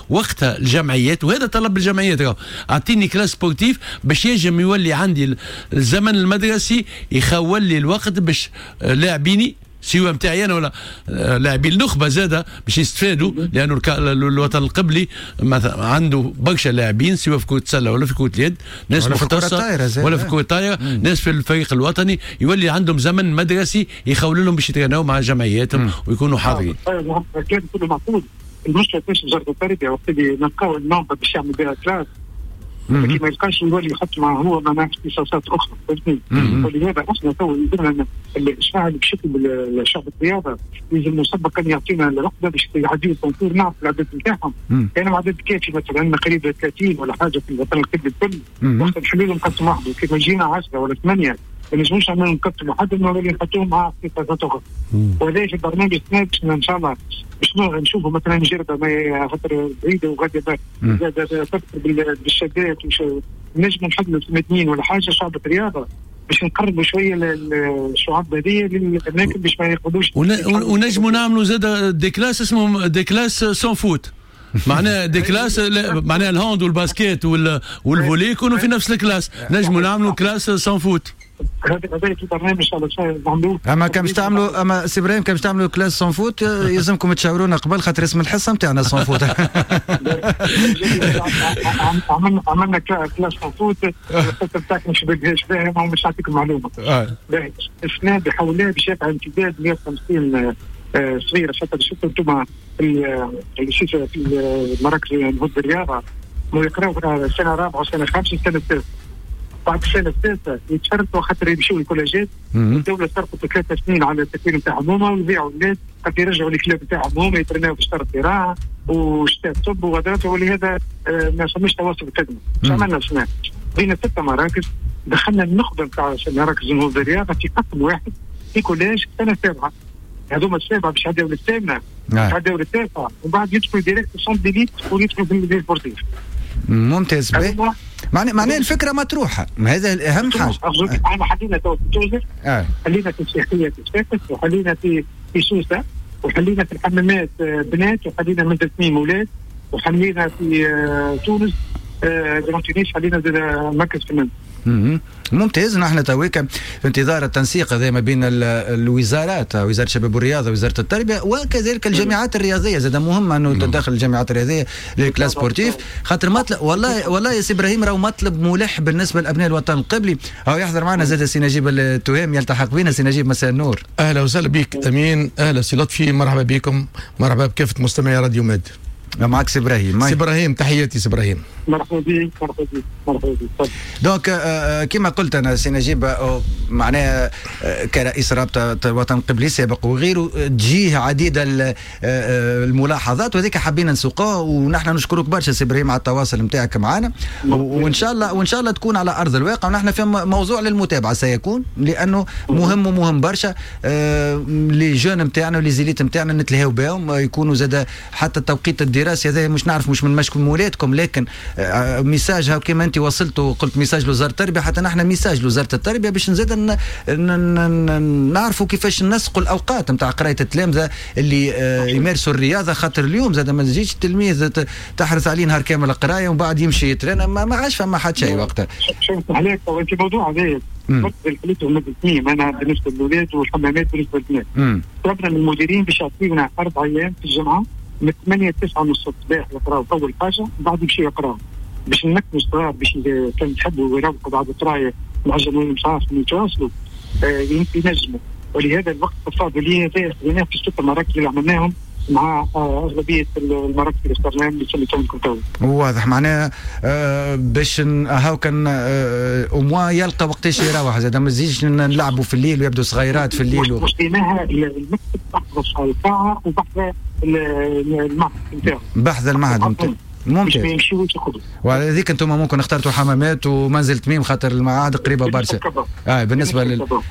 وقتها الجمعيات، وهذا طلب الجمعيات، اعطيني كلاس سبورتيف باش يجم يولي عندي الزمن المدرسي يخول لي الوقت باش لاعبيني سواء متاعي انا ولا لاعبين النخبه زاده باش يستفادوا، لانه الوطن القبلي مثلا عنده برشا لاعبين سواء في كره السله ولا في كره اليد، ناس مختصه ولا في كره الطايره، ناس في الفريق الوطني، يولي عندهم زمن مدرسي يخولوا لهم باش يترينوا مع جمعياتهم ويكونوا حاضرين. كان كله معقول. المشكله في وزاره التربيه وقت اللي نلقاو النوبه باش يعمل بها كلاس لكن ما يلقاش يولي يحط معه هو معناها اختصاصات اخرى، فهمتني؟ ولهذا احنا تو يلزمنا الاشراع بشكل الشعب الرياضه لازم مسبقا يعطينا الرقبه باش يعديوا الكونكور نعرف العدد نتاعهم، كان عدد كافي مثلا عندنا قريب 30 ولا حاجه في الوطن القبلي الكل، وقت نحلوا لهم قسم واحد كيف جينا 10 ولا 8 ما نجموش نعملوا نقسموا حد ولا نحطوهم مع اختصاصات اخرى، وهذا في البرنامج السنه باش ان شاء الله باش نشوفوا مثلا جربه ما خاطر بعيده وغادي تفكر بالشدات نجم نحدوا اثنين ولا حاجه شعب الرياضه باش نقربوا شويه للشعوب هذه للاماكن باش ما ياخذوش. ونجموا نعملوا زاد دي كلاس اسمهم دي كلاس سون فوت، معناها دي كلاس معناها الهاند والباسكيت والفولي يكونوا في نفس الكلاس، نجموا نعملوا كلاس سون فوت. هذا في برنامج ان شاء الله نعملوه. اما كان باش تعملوا، اما سي ابراهيم كان باش تعملوا كلاس سون فوت يلزمكم تشاورونا قبل خاطر اسم الحصه نتاعنا سون فوت. عملنا كلاس سون فوت الخطه بتاعك مش باهي مش نعطيكم معلومه. السنه بحولناه باش يقع امتداد 150 صغيره حتى شفتوا انتم في المراكز نهض الرياضه يقراوا سنه رابعه وسنه خامسه وسنه ثالثه. بعد السنه الثالثه يتشرطوا خاطر يمشيوا الكولاجات، الدوله صرفت 3 سنين على التكوين نتاعهم هما ويبيعوا الناس حتى يرجعوا الكلاب نتاعهم هما يترناو في شطر الزراعه وشتاء الطب وغدرات، ولهذا ما سميش تواصل الخدمه. مش عملنا سنه بين 6 مراكز، دخلنا النخبه نتاع مراكز نهوض الرياضه في قسم واحد في كولاج سنه سابعه، هذوما السابعه باش يعداو للثامنه يعداو للتاسعه وبعد يدخلوا ديريكت سون ديليت ويدخلوا في الميدان سبورتيف. ممتاز. معناه الفكره مطروحه، هذا اهم حاجه. احنا حلينا تو في جوزر، حلينا في الشيخيه في سفاكس، وحلينا في سوسه، وحلينا في الحمامات بنات، وحلينا منزل تميم اولاد، وحلينا في تونس جرانتونيش، حلينا مركز في المنزل. ممتاز. نحن تويك في انتظار التنسيق هذا ما بين الوزارات، وزاره الشباب والرياضه ووزاره التربيه وكذلك الجامعات الرياضيه، زاد مهم انه تدخل الجامعات الرياضيه للكلاس سبورتيف، خاطر مطلب والله يا سي ابراهيم راهو مطلب ملح بالنسبه لابناء الوطن القبلي. هاو يحضر معنا زاد سي نجيب التهام يلتحق بنا. سي نجيب مساء النور. اهلا وسهلا بك امين. اهلا سي لطفي، مرحبا بكم، مرحبا بكافه مستمعي راديو ماد. معك سي ابراهيم. سي ابراهيم تحياتي سي ابراهيم. مرحبا بك مرحبا بك. دونك كما قلت انا سي نجيب معناها كرئيس رابطه الوطن القبلي سابق وغيره تجيه عديد الملاحظات وهذيك حابين نسوقوه، ونحن نشكرك برشا سي ابراهيم على التواصل نتاعك معنا، وان شاء الله تكون على ارض الواقع، ونحن في موضوع للمتابعه سيكون، لانه مهم برشا لي جون نتاعنا ولي زيليت نتاعنا نتلهاو بهم، يكونوا زاد حتى التوقيت الدراسي هذا مش نعرف مش من مشكلاتكم، لكن ميساج هاو كما انت وصلت وقلت ميساج لوزاره التربيه، حتى نحن ميساج لوزاره التربيه باش نزيد نعرفوا كيفاش نسقوا الاوقات نتاع قرايه التلامذه اللي يمارسوا الرياضه، خاطر اليوم زاد ما تجيش التلميذ تحرص عليه نهار كامل القرايه ومن بعد يمشي يترينا، ما عادش فما حد شيء وقتها. شوف عليك في موضوع هذا الخليط والمدرسين، انا بالنسبه للولاد والحمامات بالنسبه للبنات طلبنا من المديرين باش يعطيونا 4 ايام في الجمعه من 8 ل 9 ونص الصباح يقراوا اول حاجه، وبعد يمشي يقراوا باش نمكنوا الصغار باش اذا كان يحبوا يروحوا بعد القرايه معجبوا مش عارف يتواصلوا ينجموا. ولهذا الوقت الفاضل اللي خذيناه في 6 مراكز اللي عملناهم مع اغلبيه المراكز اللي اخترناهم اللي سميتهم كنتاوي. واضح معناها باش هاو كان اموا يلقى وقتاش يروح، زاد ما تزيدش نلعبوا في الليل ويبدو صغيرات في الليل. وشيناها المكتب بحث القاعه وبحث المعهد نتاعو. بحث المعهد نتاعو ممتاز. وعلى ذيك انتم ممكن اخترتوا حمامات ومنزل تميم خاطر المعاهد قريبه برشا. بالنسبه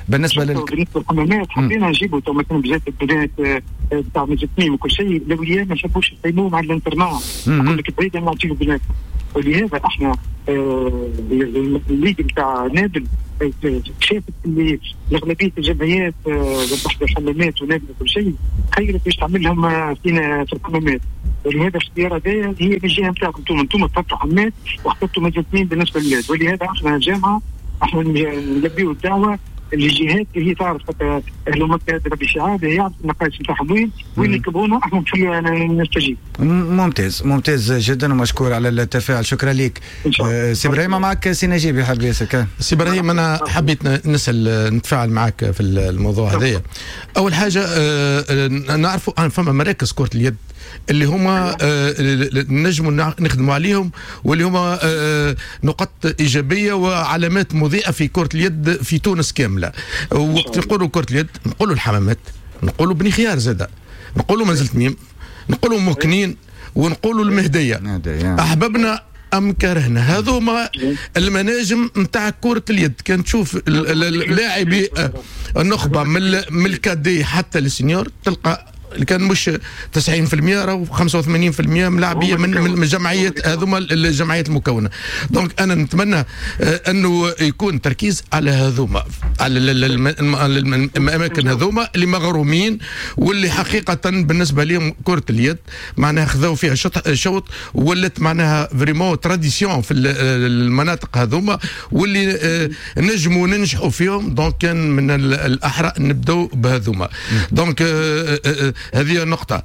للحمامات حبينا نجيبوا مثلا بجات البنات بتاع منزل تميم وكل شيء، الاولياء ما شافوش يقيموه مع الانترنات، يقول لك بعيد نعطيو البنات. ولهذا احنا الليج نتاع نابل شافت اللي اغلبيه الجمعيات بحث الحمامات ونابل وكل شيء خيرت باش تعمل لهم فينا في الحمامات. ولهذا اختيار هذا هي الجهه نتاعكم انتم تحطوا حمامات واخترتوا مجالين بالنسبه للولاد. ولهذا احنا الجامعه احنا نلبيوا الدعوه الجهات اللي هي تعرف حتى المنطقه بالاشعاع يعرف النقائص نتاعهم وين يكبونا احنا نستجيب. ممتاز جدا ومشكور على التفاعل. شكرا لك سي ابراهيم. معك سي نجيب يحب يسأل. سي ابراهيم انا حبيت نسال نتفاعل معك في الموضوع هذايا. اول حاجه نعرفوا فما مراكز كره اليد اللي هما نجموا نخدموا عليهم واللي هما نقط إيجابية وعلامات مضيئة في كرة اليد في تونس كاملة. وقت نقولوا كرة اليد نقولوا الحمامات، نقولوا بني خيار زادة، نقولوا منزل تميم، نقولوا مكنين، ونقولوا المهدية. أحببنا أم كرهنا هذوما المناجم نتاع كرة اليد. كان تشوف اللاعبي النخبة من الكادي حتى السينيور تلقى اللي كان مش 90% او 85% ملاعبيه من الجمعيات هذوما الجمعيات المكونه. دونك انا نتمنى انه يكون تركيز على هذوما، على الاماكن هذوما اللي مغرومين واللي حقيقه بالنسبه لهم كره اليد معناها خذوا فيها شوط ولات معناها فريمون تراديسيون في المناطق هذوما واللي نجموا ننجحوا فيهم. دونك كان من الاحرى نبداو بهذوما. دونك هذه النقطة.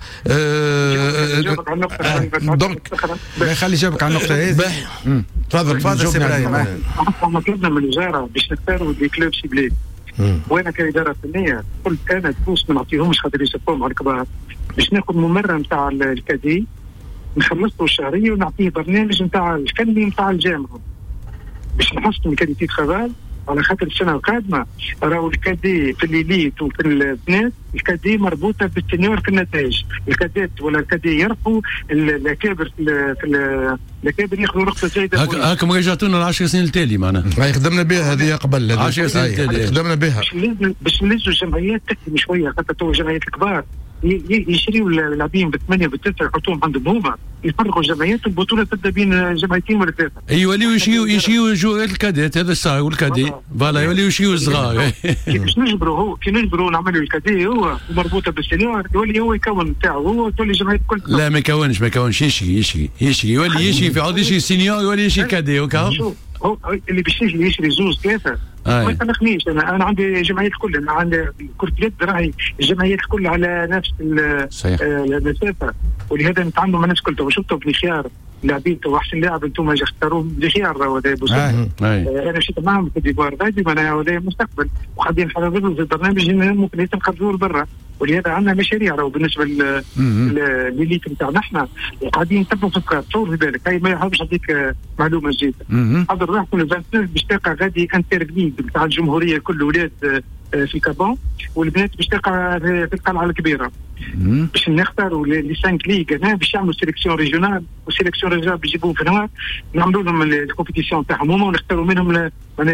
دونك خلي جابك على النقطة هذه. تفضل سي ابراهيم. احنا طلبنا من الوزارة باش نختاروا دي كلوب سيبليت. وانا كإدارة فنية قلت انا فلوس ما نعطيهمش خاطر يصرفوهم على الكبار باش ناخذ ممرة نتاع الكادي نخلصوا الشهرية ونعطيه برنامج نتاع الفني نتاع الجامعة باش نحسن الكاليتي خبال على خاطر السنه القادمه. راهو الكادي في الليليت وفي البنات الكادي مربوطه بالسينيور في النتائج. الكادات ولا الكادي يرفعوا الاكابر في الاكابر ياخذوا رخصه جيده. هاكم رجعتونا 10 سنين التالي معناها خدمنا بها هذه قبل 10 سنين التالي خدمنا بها باش نلزوا الجمعيات تخدم شويه خاطر تو الجمعيات الكبار يشريوا اللاعبين بالثمانيه بالتسعه يحطوهم عندهم هما يفرغوا الجمعيات البطوله تبدا بين جمعيتين ولا ثلاثه. ايوه اللي يشيوا جوات الكاديت هذا الصغار والكادي فوالا يوليو يشيوا الصغار. باش نجبروا كي نجبروا نعملوا الكادي هو مربوطه بالسينيور يولي هو يكون نتاعو هو تولي الجمعيات الكل. لا ما يكونش يشري يولي يشري في عود يشري سينيور يولي يشري كادي وكا هو اللي باش يشري زوز ثلاثه ما يخلقنيش. انا عندي جمعيات الكل، انا عندي كرة اليد راهي الجمعيات الكل على نفس المسافه ولهذا نتعاملوا مع الناس كلها. وشفتوا بني خيار لاعبين تو احسن لاعب انتم اختاروه بني خيار راهو هذا بوسعيد. انا مشيت معهم في ديفوار غادي معناها هذا مستقبل وخادين حاضرين في البرنامج ممكن يتنقلوا لبرا. ولهذا عندنا مشاريع راهو بالنسبه للليت نتاعنا احنا قاعدين نتبعوا في القرار. تصور في بالك هاي ما يحبش نعطيك معلومه جديده. حضر روحكم الفانتنس باش تلقى غادي انترليج نتاع الجمهوريه كل ولاد في كابون والبنات باش تلقى في القلعه الكبيره باش نختاروا لي 5 ليغ هنا باش يعملوا سيليكسيون ريجيونال وسيليكسيون ريجيونال باش يجيبوهم في النهار نعملوا لهم الكومبيتيسيون تاعهم هما ونختاروا منهم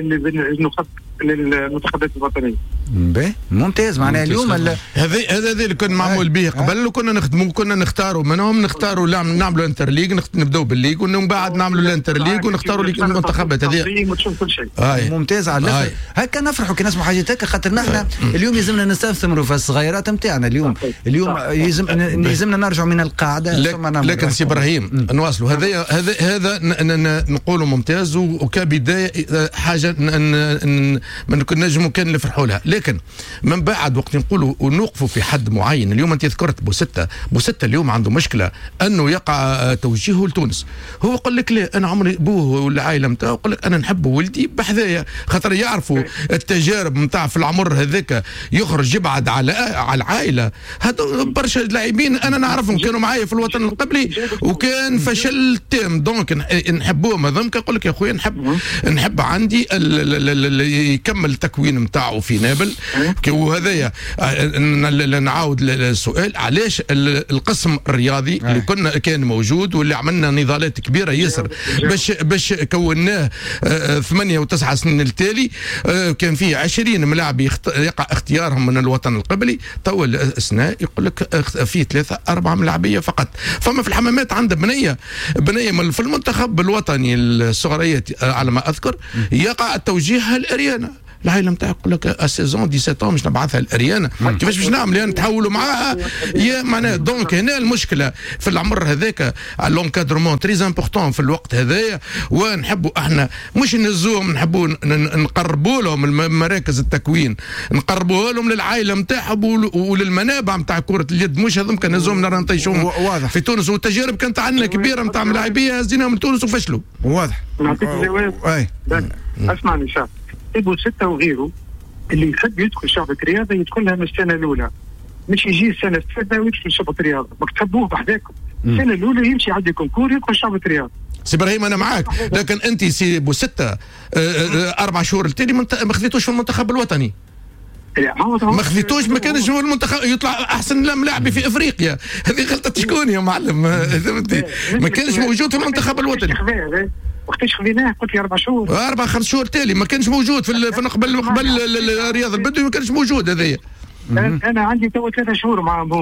المنتخبات الوطنيه. ممتاز. معناها اليوم هذا اللي كنا معمول به قبل وكنا نخدموا كنا نختاروا منهم نعملوا انتر ليغ نبداو بالليغ ومن بعد نعملوا الانتر ليغ ونختاروا المنتخبات هذه. ممتاز على الاخر. هكا نفرحوا كي نسمعوا حاجات هكا خاطر نحن اليوم يلزمنا نستثمروا في الصغيرات نتاعنا. اليوم يلزمنا نرجعوا من القاعده. لكن سي ابراهيم نواصلوا هذا نقولوا ممتاز وكبدايه حاجه ما نجموا كان نفرحوا لها. لكن من بعد وقت نقولوا ونوقفوا في حد معين. اليوم انت ذكرت بوستة اليوم عنده مشكله انه يقع توجيهه لتونس. هو يقول لك لا انا عمري بوه والعائله نتاعو يقول لك انا نحب ولدي بحذايا خاطر يعرفوا التجارب نتاع في العمر هذاك يخرج يبعد على العائله. هذا برشا لاعبين انا نعرفهم كانوا معايا في الوطن القبلي وكان فشل تام. دونك نحبوهم هذوك يقول لك يا خويا نحب عندي يكمل التكوين نتاعو في نابل. وهذايا نعاود السؤال، علاش القسم الرياضي اللي كان موجود واللي عملنا نضالات كبيره ياسر باش كوناه 8 و9 سنين التالي، كان فيه 20 ملاعب يقع اختيارهم من الوطن القبلي، تو الاثناء يقول لك فيه 3-4 ملاعبيه فقط. فما في الحمامات عنده بنيه في المنتخب الوطني الصغريات على ما اذكر يقع توجيهها الاريانا. العائله نتاعك يقول لك السيزون 17 مش نبعثها الاريانا، كيفاش باش نعمل؟ يعني نتحولوا معاها يا معناها. دونك هنا المشكله في العمر هذاك، لونكادرمون تري امبورطون في الوقت هذايا، ونحبوا احنا مش نهزوهم، نحبوا نقربوا لهم مراكز التكوين، نقربوها لهم للعائله نتاعهم وللمنابع نتاع كره اليد، مش هذوم كان نهزوهم نرى نطيشوهم في تونس. والتجارب كانت عندنا كبيره نتاع ملاعبيه هزيناهم من تونس وفشلوا. واضح. نعطيك جواب. اسمعني شاف ابو 6 وغيره اللي يحب يدخل شعبة رياضة يدخلها من السنة الأولى، مش يجي السنة الثالثة ويدخل شعبة رياضة، ما تحبوه بحذاكم. السنة الأولى يمشي يعدي كونكور يدخل شعبة رياضة. سي ابراهيم انا معاك، لكن انت سي ابو 6 4 شهور التالي ما خذيتوش في المنتخب الوطني. ما خذيتوش، ما كانش هو المنتخب يطلع احسن لاعب في افريقيا. هذه غلطه شكون يا معلم؟ ما كانش موجود في المنتخب الوطني. وقتاش خذيناه؟ قلت لي 4 شهور 4-5 شهور تالي ما كانش موجود في قبل الرياض البدوي، ما كانش موجود هذايا. انا عندي تو 3 شهور معهم.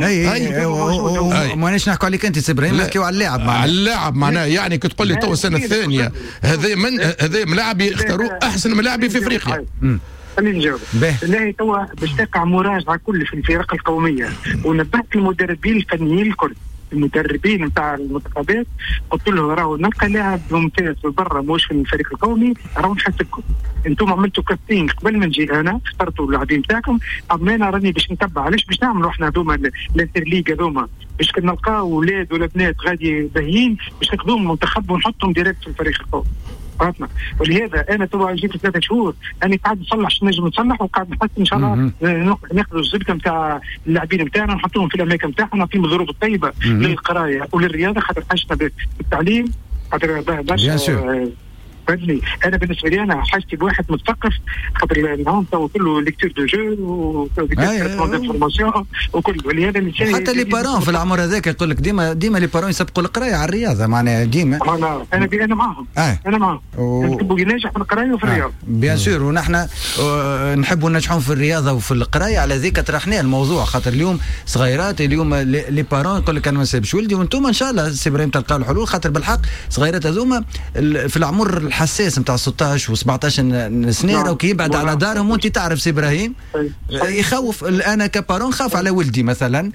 مانيش نحكوا عليك انت سي ابراهيم، نحكيو على اللاعب. على اللاعب معناه يعني كنت تقول لي تو السنه الثانيه هذا ملاعبي اختاروا احسن ملاعبي في افريقيا. خليني نجاوب. بالله توا باش تقع مراجعه كل في الفرق القوميه، ونبهت المدربين الفنيين الكل، المدربين نتاع المنتخبات، قلت له راهو نلقى لاعب ممتاز برا موش في الفريق القومي، راهو نحسبكم انتم عملتوا كاستينغ قبل ما نجي انا، اخترتوا اللاعبين تاعكم، اما انا راني باش نتبع. علاش باش نعملوا احنا هذوما الانترليغ هذوما؟ باش نلقاو اولاد ولا بنات غادي باهيين باش ناخذوهم المنتخب ونحطهم ديريكت في الفريق القومي. عرفنا. ولهذا انا تو جيت 3 شهور انا قاعد نصلح شنو نجم نصلح، وقاعد نحط ان شاء الله ناخذ الزبده نتاع اللاعبين نتاعنا نحطوهم في الاماكن نتاعهم، نعطيهم الظروف الطيبه للقرايه وللرياضه، خاطر حاجتنا بالتعليم، خاطر برشا بدني. انا بالنسبه لي انا حاجتي بواحد مثقف، خاطر اليوم تو كله ليكتور دو جو وفورماسيون وكل. ولهذا حتى لي بارون في العمر هذاك يقول لك ديما لي بارون يسبقوا القرايه على الرياضه، معناها ديما انا معاهم. انا معاهم نحبوا ينجح في القرايه وفي الرياضه بيان سور، ونحن نحبوا ننجحون في الرياضه وفي القرايه. على ذيك طرحنا الموضوع، خاطر اليوم صغيرات، اليوم لي بارون يقول لك انا ما نسيبش ولدي، وانتم ان شاء الله سي ابراهيم تلقاو الحلول، خاطر بالحق صغيرات هذوما في العمر الحساس نتاع 16 و17 سنه راهو كي يبعد على دارهم، وانت تعرف سي ابراهيم يخوف. انا كبارون خاف على ولدي مثلا.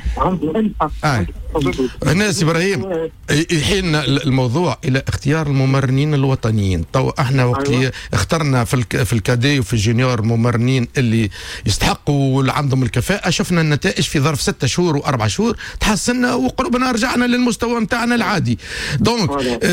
هنا سي ابراهيم يحين الموضوع الى اختيار الممرنين الوطنيين. تو احنا وقت اللي اخترنا في الكادي وفي الجونيور الممرنين اللي يستحقوا واللي عندهم الكفاءه، شفنا النتائج في ظرف 6 شهور و4 شهور تحسنا وقربنا رجعنا للمستوى نتاعنا العادي. دونك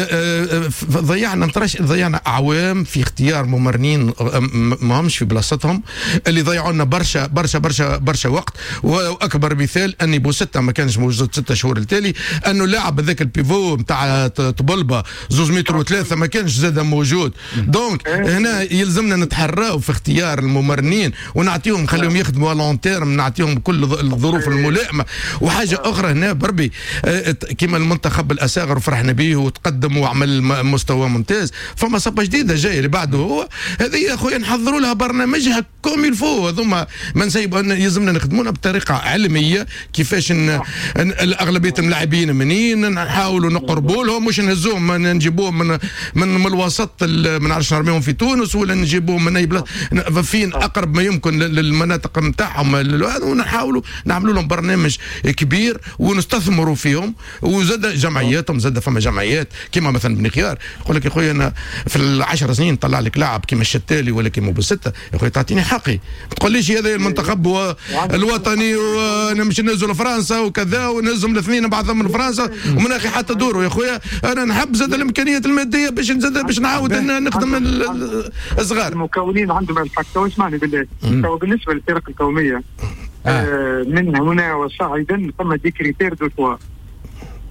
ضيعنا اعوام في اختيار ممرنين ما همش في بلاصتهم، اللي ضيعوا لنا برشا برشا برشا برشا وقت. واكبر مثال اني بوستة ما كانش موجود 6 شهور التالي، انه اللاعب هذاك البيفو نتاع طبلبه 2 متر و3 ما كانش زاد موجود. دونك هنا يلزمنا نتحراو في اختيار الممرنين ونعطيهم، نخليهم يخدموا لون تيرم، نعطيهم كل الظروف الملائمه. وحاجه اخرى هنا بربي كما المنتخب الاصاغر فرحنا به وتقدم وعمل مستوى ممتاز، فما صفه جديده جايه اللي بعده هو هذه يا خويا نحضروا لها برنامجها كوم الفو. هذوما ما نسيب يلزمنا نخدمونا بطريقه علميه، كيفاش اغلبيه الملاعبين منين نحاولوا نقربوا لهم، مش نهزوهم نجيبوهم من الوسط ما نعرفش نرميهم في تونس، ولا نجيبوهم من اي بلاصه فين اقرب ما يمكن للمناطق نتاعهم، ونحاولوا نعملوا لهم برنامج كبير ونستثمروا فيهم. وزاد جمعياتهم، زاد فما جمعيات كما مثلا بن خيار يقول لك يا خويا انا في 10 سنين طلع لك لاعب كما الشتالي ولا كما بوستة، يا خويا تعطيني حقي، ما تقوليش هذا المنتخب الوطني ونمشي ننزل فرنسا وكذا ونهزهم الاثنين بعضهم من فرنسا ومن اخي حتى دوروا. يا خويا انا نحب زاد الامكانيات الماديه باش نعاود نخدم الصغار. المكونين عندهم الحق. اسمعني بالله، بالنسبه للفرق القوميه من هنا وصاعدا ثم دي كريتير دو فوا،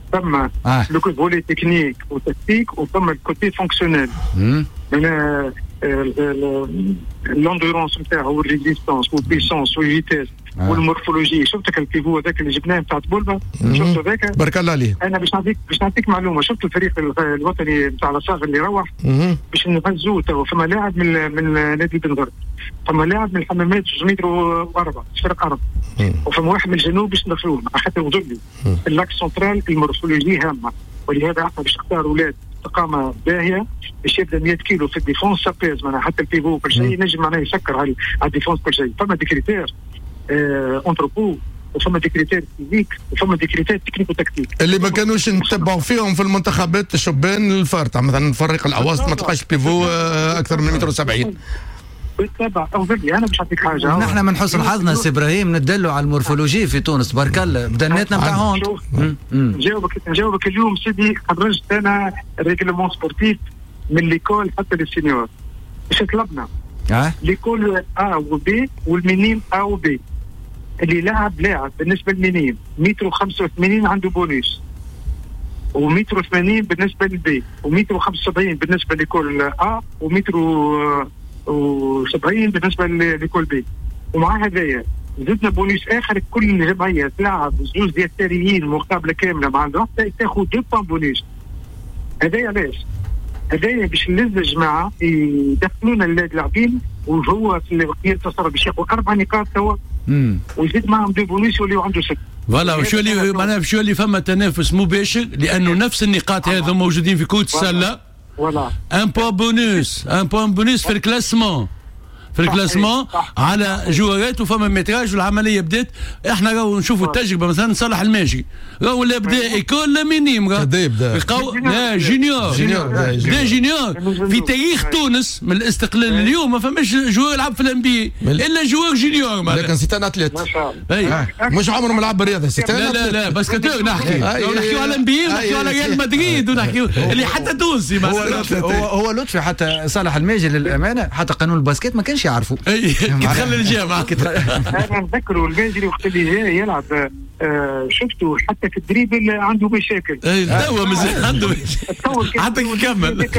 ثم لو فولي تكنيك وتكتيك، وثم الكوتي فونكسيونيل. الاندورونس نتاعو والريزيستونس والبيسونس والفيتاس والمورفولوجي. شفتك البيفو هذاك اللي جبناه نتاع بولبا، شفت هذاك بارك الله عليه. انا باش نعطيك معلومه، شفت الفريق الوطني نتاع الصاغ اللي روح باش نهزوه تو، فما لاعب من نادي بن غرب، فما لاعب من الحمامات 2 متر و4 فرق ارض، وفما واحد من الجنوب باش ندخلوه على خاطر وجودي اللاك سنترال المورفولوجي هامه، ولهذا احنا باش نختار اولاد استقامه باهيه باش يبدا 100 كيلو في الديفونس سابيز، معناها حتى البيفو كل شيء نجم معناها يسكر على الديفونس كل شيء. فما دي كريتير انتروبو، وفما دي كريتير فيزيك، وفما دي كريتير تكنيكو تكتيك اللي ما كانوش نتبعوا فيهم في المنتخبات الشبان الفارطه، مثلا الفريق الاوسط ما تلقاش بيفو اكثر من 170 متر. بالطبع انا باش نعطيك حاجه، نحن من حسن حظنا سي ابراهيم ندلوا على المورفولوجي في تونس بارك الله بدناتنا نتاع هون. نجاوبك اليوم سيدي، خرجت انا ريغلمون سبورتيف من ليكول حتى للسينيور، باش طلبنا ليكول A وB والمنين A وB، اللي لاعب بالنسبه للمنين 185 متر عنده بونus، و180 بالنسبه للبي، و175 بالنسبه لكل A، و170 بالنسبه لكل بي. ومع هذايا زدنا بونus اخر، كل جمعيه تلعب زوج ديال التاريين مقابله كامله مع الوحده تاخذ 2 بوان بونus. هذايا علاش؟ هذايا باش نلز الجماعه يدخلونا اللاعبين، وهو في الوقت تصرف باش ياخذ 4 نقاط توا، ويزيد معهم 2 بونus يوليو عنده 6. فوالا وشو اللي معناها شو اللي فما تنافس مباشر، لانه نفس النقاط هذو موجودين في كرة السله. فوالا ان بوان بونوس في الكلاسمون، على جوارات وفما متراج، والعمليه بدات. احنا راهو نشوفوا التجربه مثلا صالح الماجي راهو لا بدا ايكول لا مينيم، لا جونيور في تاريخ تونس من الاستقلال اليوم ما فماش جوار يلعب في الانبي الا جوار جونيور، لكن سيتان اتليت مش عمره ما لعب بالرياضه سيتان. لا بس كتير نحكيو على الانبي ونحكيو على ريال مدريد ونحكيو اللي حتى تونسي. هو لطفي حتى صالح الماجي للامانه حتى قانون الباسكت ما كانش يعرفوا كتخلي الجامعة. أنا نذكره الماجري وقت اللي جاي يلعب شفته حتى في الدريبل عنده مشاكل. توا مازال عنده مشاكل حتى يكمل.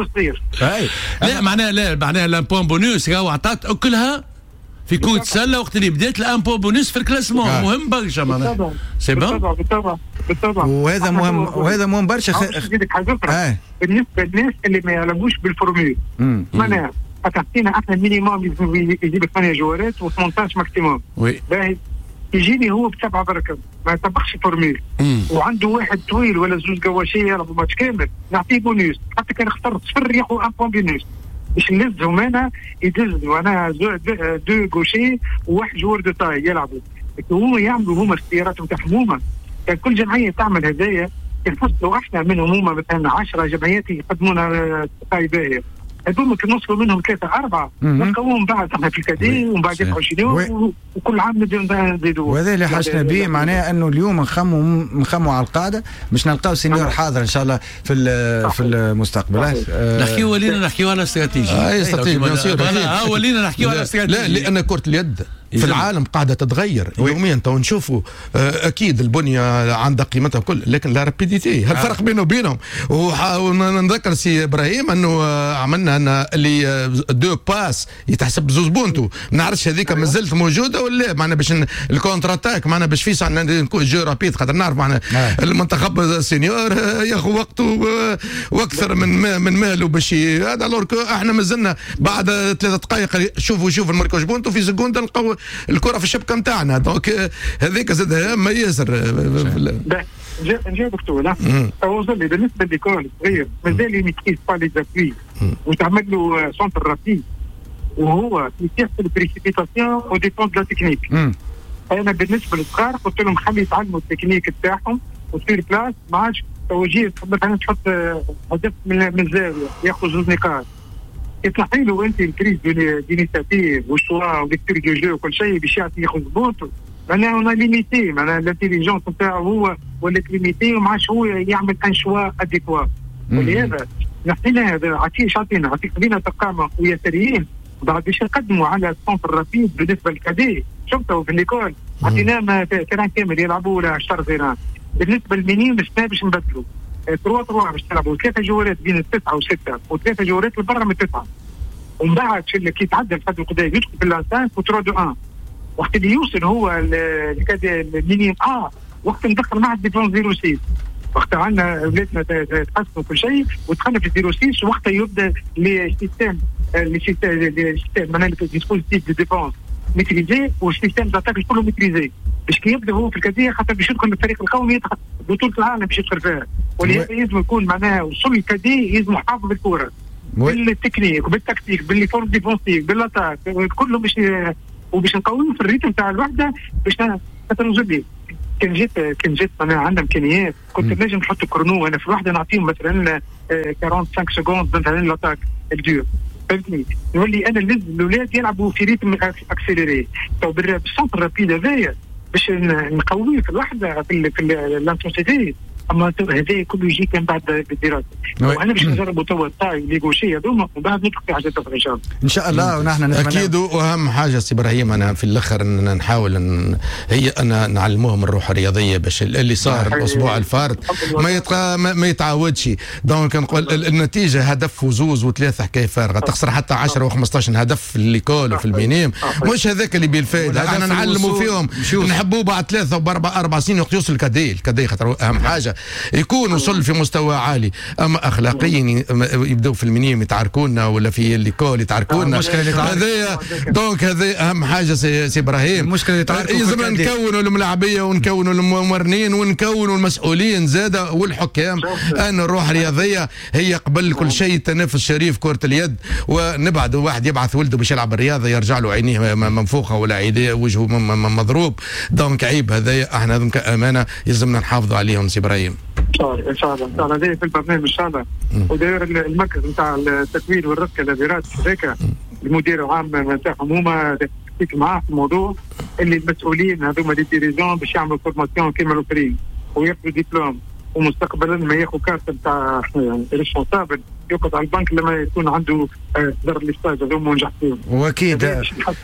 لا معناها الامبوان بونوس راهو عطات أكلها في كرة السلة وقت اللي بدات الامبوان بونوس في الكلاسمون مهم برشا معناها. سي بون بالطبع وهذا مهم برشا. بالنسبة للناس اللي ما يعلموش بالفورميل معناها فتحتينا احنا مينيموم يجيب 8 جوارات و18 ماكسيموم. باهي يجيني هو بسبعه بركه ما يطبقش فورميل، وعنده واحد طويل ولا زوج قواشيه يلعبوا ماتش كامل نعطيه بونوس، حتى كان اخترت صفر ياخذ 1 بون بونوس باش نلزهم. انا يدزوا انا 2 غوشي وواحد جوار دو تاي يلعبوا، هما يعملوا هما اختيارات نتاعهم هما. كان كل جمعيه تعمل هدايا ينفصلوا احنا منهم هما مثلا 10 جمعيات يقدمونا تاي باهيه، هذوما كنوصلوا منهم 3 4 نلقاوهم بعد احنا في الكادي ومن بعد يدفعوا شنو وكل عام نزيدوا. وهذا اللي حاجتنا به معناها انه اليوم نخموا على القاعده باش نلقاو سينيور حاضر ان شاء الله في المستقبل. نحكيو على استراتيجيه. ولينا نحكيو على استراتيجيه. لا لان كرة اليد في العالم قاعده تتغير يوميا. تو نشوفوا اكيد البنيه عندها قيمتها كل، لكن لا رابيديتي الفرق بينه وبينهم. ونذكر سي ابراهيم انه عملنا ان اللي 2 باس يتحسب زوز بونتو، ما نعرفش هذيك مازالت موجوده ولا معنا باش الكونتر اتاك معنا باش فيس نكون جو رابيد، خاطر نعرف معنا المنتخب السينيور ياخذ وقته واكثر من ماله باش هذا. لورك احنا مازلنا بعد 3 دقائق شوفوا المركز بونتو في سكوندا نلقاو الكره في الشبكه نتاعنا. دونك هذيك زاد ما ياسر. نجاوب دكتور توصل لي بالنسبه للكره الصغير مازال يميتيز با لي زابوي وتعمل له سونتر رابيد وهو يتيح البريسيبيتاسيون او ديبون دو لا تكنيك. انا بالنسبه للصغار قلت لهم خلي يتعلموا التكنيك تاعهم وتصير بلاس ما عادش توجيه مثلا تحط هدف من الزاويه ياخذ 2 نقاط. تنحي له انت الكريز دينيسياتيف والشوا وليكتور دو جو وكل شيء باش ياخذ بونتو. معناها انا ليميتي معناها الانتيليجونس نتاعو هو ولا ليميتي وما عادش هو يعمل ان شوا اديكوا. ولهذا نحكينا هذا عطينا خلينا تقامه ويساريين بعد باش نقدموا على السونتر رابيد بالنسبه للكادي. شفتوا في ليكول عطيناه تيران كامل يلعبوا ولا 10 تيران. بالنسبه للمنين باش نبدلوا 3 باش تلعبوا 3 جوارات بين 9 و6 و3 جوارات لبرا من 9 ومن بعد كي يتعدى الحد القدامي يدخل في الانسان و3 دو 1 وقت اللي يوصل هو المينيم وقت ندخل معه ديفون 06 وقت عندنا اولادنا تحسنوا كل شيء ودخلنا في 06 وقتها يبدا لي سيستيم معناها الديسبوزيتيف دو ديفونس ميتريزي والسيستيم داتاك كله ميتريزي باش كي يبدا هو في الكاديه خاطر باش يدخل الفريق القومي يدخل بطوله العالم باش يدخل فيها ولهذا لازم يكون معناها وصول الكاديه لازم يحافظ بالكره بالتكنيك وبالتكتيك بالفورم ديفونسيف بالاتاك كله باش نقويو في الريتم تاع الوحده باش خاطر نزل كان جيت انا عندنا امكانيات كنت نجم نحط كرونو انا في الوحده نعطيهم مثلا 45 سكوند مثلا لاتاك الدور فهمتني نولي انا لازم الاولاد يلعبوا في ريتم اكسيليري تو بالسنتر رابيد هذايا باش نقويه في الوحده في الانتنسيتي اما هذا كله يجي كان بعد بالدراسه وانا باش نجربوا توا الطاي اللي غوشي هذوما ومن بعد ندخل في حاجات اخرى ان شاء الله ونحن نتمنى اكيد. واهم حاجه سي ابراهيم انا في الاخر نحاول هي انا نعلموهم الروح الرياضيه باش اللي صار الاسبوع الفارط ما يتعاودش. دونك نقول النتيجه هدف وزوز وثلاثه حكايه فارغه تخسر حتى 10 و15 هدف في الليكول وفي المينيم مش هذاك اللي بالفائده. احنا نعلموا فيهم نحبوا بعد 3 و4 سنين وقت يوصل الكادي خاطر اهم حاجه يكون وصل في مستوى عالي. اما اخلاقيا يبداو في المنيم يتعاركونا ولا في الليكول يتعاركونا هذايا. دونك هذا اهم حاجه سي ابراهيم. المشكله لازم نكونوا الملاعبيه ونكونوا الممرنين ونكونوا المسؤولين زاده والحكام ان الروح الرياضيه هي قبل كل شيء التنافس الشريف كره اليد. ونبعد واحد يبعث ولده باش يلعب الرياضه يرجع له عينيه منفوخه ولا عينيه وجهه مضروب. دونك عيب هذايا احنا هذوك امانه يلزمنا نحافظوا عليهم سي ابراهيم. ان شاء الله هذا في البرنامج ان شاء الله. وداير المركز نتاع التكوين والربكه الادارات هذاك المدير العام نتاعهم هما تحكيك معاه في الموضوع اللي المسؤولين هذوما دي ديريجون باش يعملوا فورماسيون كيما الاخرين وياخذوا دبلوم ومستقبلا ما ياخذ كارت نتاع ريسبونسابل يقعد على البنك لما يكون عنده دار الاستاج هذوما ونجح فيهم. واكيد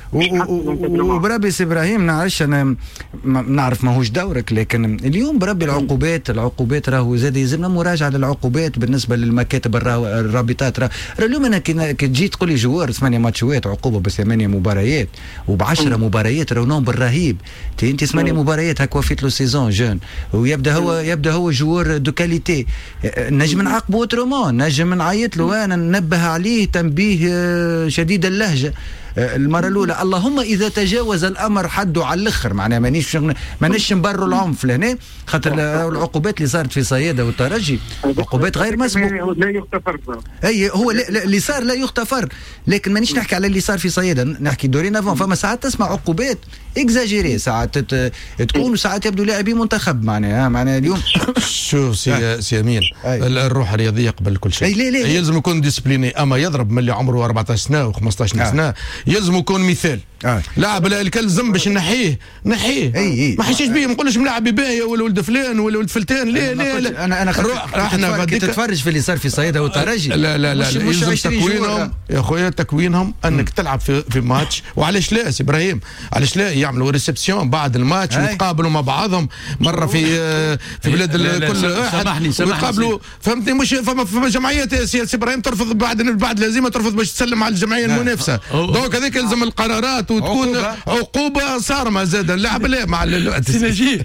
وبربي سي ابراهيم نعرفش انا نعرف ماهوش دورك لكن اليوم بربي العقوبات راهو زاد يلزمنا مراجعه للعقوبات بالنسبه للمكاتب الرابطات. اليوم انا كي تجي تقول لي جوار 8 ماتشات عقوبه ب8 مباريات وب10 مباريات راهو بالرهيب. انت 8 مباريات هكا وفيت له سيزون جون ويبدا هو جوار دو كاليتي نجم نعاقبه اوترومون نجم نعيط له انا ننبه عليه تنبيه شديد اللهجه المره الاولى. اللهم اذا تجاوز الامر حده على الاخر معناها مانيش نبروا العنف لهنا خاطر العقوبات اللي صارت في صيادة والترجي عقوبات غير مسبوقه لا يغتفر. اي هو اللي صار لا يغتفر لكن مانيش نحكي على اللي صار في صيادة نحكي دورين افون. فما ساعات تسمع عقوبات اكزاجيري ساعات تكون وساعات يبدو لاعبي منتخب معناها اليوم شوف سي امين الروح الرياضيه قبل كل شيء يلزم يكون ديسبليني. اما يضرب من اللي عمره 14 سنه و15 سنه يلزم يكون مثال. لاعب الكل زم باش نحيه ما حشيش بيه ما نقولش ملاعب باهي ولا ولد فلان ولا ولد فلتان لا انا احنا تتفرج في اللي صار في صيادة والترجي. لا يلزم تكوينهم يا خويا تكوينهم انك تلعب في ماتش. وعلاش لا سي ابراهيم علاش لا يعملوا ريسبسيون بعد الماتش ويتقابلوا مع بعضهم مره في بلاد كل واحد ويتقابلوا فهمتني. مش فما جمعيات سي ابراهيم ترفض بعد لازم ترفض باش تسلم على الجمعيه المنافسه. دونك هذيك يلزم القرارات وتكون عقوبه صارمه زاد اللعب لا مع الوقت سي نجيب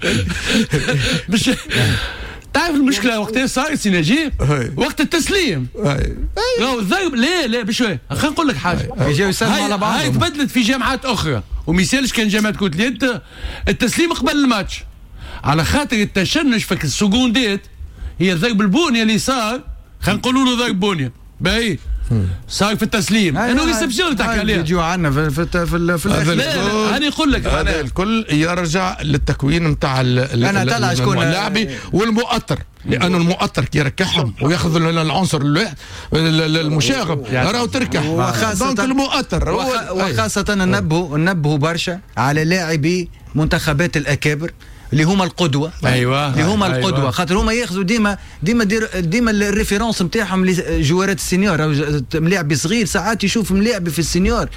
مش تعرف المشكله وقتها صارت سي نجيب وقت التسليم راهو الضرب لا بشوي. خلينا نقول لك حاجه هاي تبدلت في جامعات اخرى ومثالش كان جامعه كره اليد التسليم قبل الماتش على خاطر التشنج في السكوندات هي ضرب البونيه اللي صار. خلينا نقولوا له ضرب بونيه باهي صار في التسليم انه ريسبسيون تحكي عليها فيديو عندنا في لا انا نقول لك هذا الكل يرجع للتكوين نتاع اللاعبي والمؤطر لانه المؤطر كي يركحهم وياخذ العنصر المشاغب راهو تركح دونك المؤطر وخاصه ننبهوا برشا على لاعبي منتخبات الاكابر اللي هما القدوه. ايوه اللي هما القدوه، خاطر هما ياخذوا ديما الريفيرونس نتاعهم لجوارات السينيور. ملاعبي صغير ساعات يشوف ملاعبي في السينيور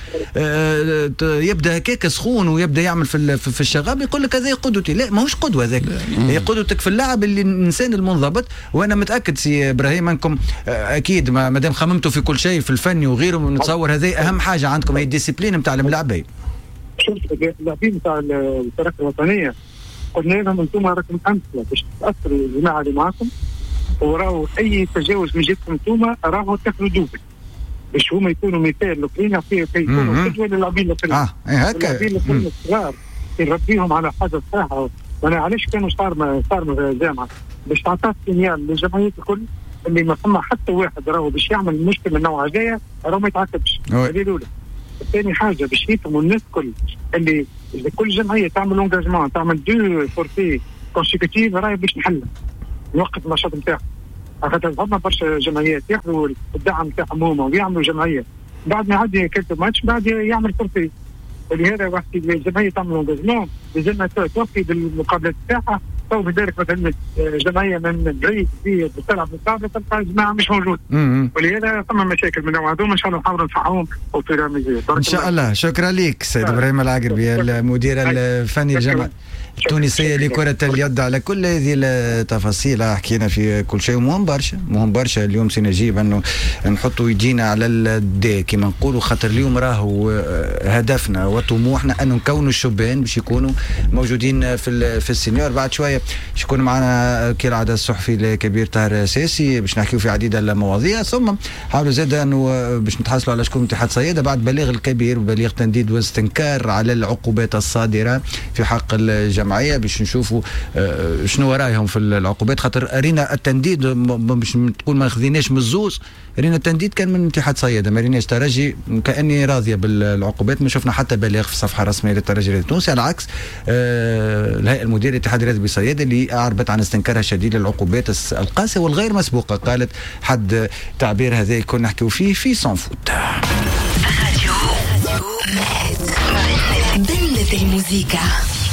يبدا هكاك سخون ويبدا يعمل في الشغاب، يقول لك هذا قدوتي. لا، ماهوش قدوه هذاك، هي قدوتك في اللعب اللي الانسان المنضبط. وانا متاكد سي ابراهيم انكم اكيد ما دام خممتوا في كل شيء في الفن وغيره، نتصور هذه اهم حاجه عندكم، هي الديسيبلين نتاع الملاعبين. شوف اللاعبين نتاع الفرق الوطنيه قلنا لهم انتم راكم امثله باش تاثروا الجماعه اللي معكم، وراهو اي تجاوز من جهتكم انتم راهو تاخذوا دوبل باش هما يكونوا مثال لكلنا في يكونوا قدوه للاعبين الاخرين. هكا اللاعبين الاخرين الصغار نربيهم على حاجه صحيحه. وانا علاش كانوا صار في الجامعه باش تعطي سينيال للجمعيات الكل اللي ما فما حتى واحد راهو باش يعمل مشكله من نوع هذايا راهو ما يتعاقبش. هذه الاولى. ثاني حاجه باش يفهموا الناس الكل اللي كل جمعيه تعمل انجاجمون، تعمل دو فورتي كونسيكوتيف، راهي باش نحلها نوقف النشاط نتاعها. خاطر فما برشا جمعيات ياخذوا الدعم نتاعهم هما ويعملوا جمعيه، بعد ما يعدي كلتا ماتش بعد يعمل فورتي. ولهذا وقت الجمعيه تعمل انجاجمون لازم توفي بالمقابلات نتاعها. تو بذلك مثلا جمعيه من بعيد تلعب مقابله تلقى الجماعه مش موجود، ولهذا ثم مشاكل من نوع هذوما ان شاء الله نحاولوا نفعهم وفي رمزيه ان شاء الله. شكرا لك سيد ابراهيم العقربي المدير الفني للجامعه التونسيه لكره اليد على كل هذه التفاصيل. حكينا في كل شيء، مهم برشا اليوم سنجيب انه نحطوا يدينا على الدي كما نقولوا، خاطر اليوم راهو هدفنا وطموحنا انه نكونوا الشبان باش يكونوا موجودين في السينيور. بعد شويه باش يكون معنا كالعاده الصحفي الكبير طاهر ساسي باش نحكيو في عديد المواضيع، ثم حاولوا زاد انه باش نتحصلوا على شكون اتحاد صيادة بعد بلاغ الكبير وبلاغ تنديد واستنكار على العقوبات الصادره في حق الجمعيه، باش نشوفوا شنو رايهم في العقوبات. خاطر رينا التنديد باش تقول ما خذيناش من الزوز، رينا التنديد كان من اتحاد صيادة، ما ريناش ترجي كاني راضيه بالعقوبات، ما شفنا حتى بلاغ في الصفحه الرسميه للترجي التونسي، على عكس الهيئه المديريه للاتحاد الرياضي بالصيادة اللي اعربت عن استنكارها الشديد للعقوبات القاسيه والغير مسبوقه. قالت حد تعبير هذا يكون نحكيو فيه في سون فوت. بلد الموسيقى.